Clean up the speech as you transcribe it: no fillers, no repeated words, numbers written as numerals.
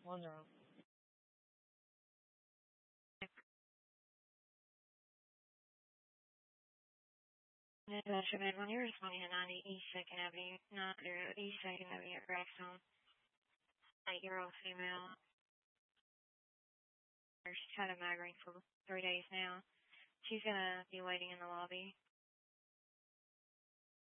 One's wrong. When you're responding to 90 East 2nd Avenue, not East 2nd Avenue at Gravestone, 8-year-old female. She's had a migraine for 3 days now. She's gonna be waiting in the lobby.